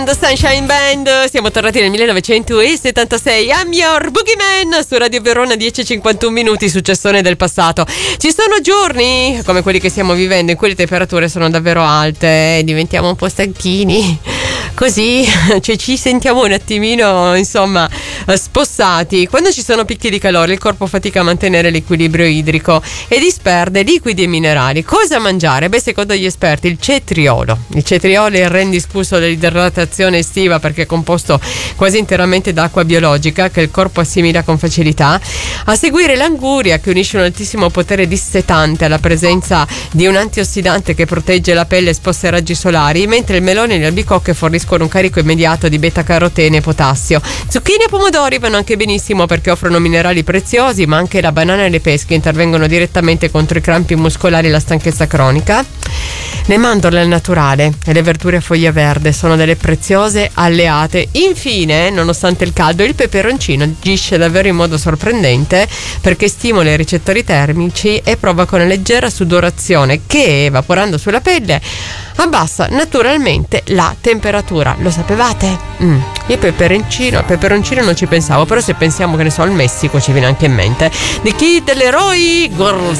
The Sunshine Band, siamo tornati nel 1976. I'm your boogeyman su Radio Verona, 10:51 minuti, successone del passato. Ci sono giorni come quelli che stiamo vivendo in cui le temperature sono davvero alte e diventiamo un po' stanchini, così cioè, ci sentiamo un attimino insomma spossati. Quando ci sono picchi di calore il corpo fatica a mantenere l'equilibrio idrico e disperde liquidi e minerali. Cosa mangiare? Beh, secondo gli esperti il cetriolo è il re indiscusso dell'idratazione estiva perché è composto quasi interamente da acqua biologica che il corpo assimila con facilità. A seguire l'anguria, che unisce un altissimo potere dissetante alla presenza di un antiossidante che protegge la pelle esposta ai raggi solari, mentre il melone e le albicocche forniscono un carico immediato di beta-carotene e potassio. Zucchine e pomodori vanno anche benissimo perché offrono minerali preziosi, ma anche la banana e le pesche intervengono direttamente contro i crampi muscolari e la stanchezza cronica. Le mandorle al naturale e le verdure a foglia verde sono delle preziose alleate. Infine, nonostante il caldo, il peperoncino agisce davvero in modo sorprendente perché stimola i recettori termici e provoca una leggera sudorazione che, evaporando sulla pelle, abbassa naturalmente la temperatura. Lo sapevate? Il peperoncino non ci pensavo, però se pensiamo, che ne so, al Messico ci viene anche in mente. The Kid Leroy, Girls